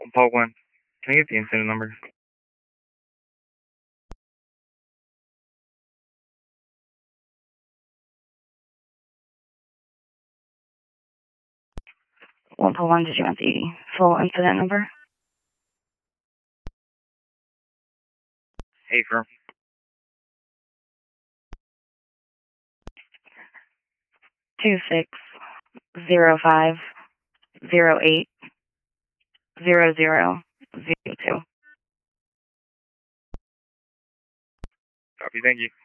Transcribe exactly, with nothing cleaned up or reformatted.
Paul one. Can I get the incident number? one Paul one, did you want the full incident number? Hey, firm. Two six zero five zero eight zero zero zero two. Copy, thank you.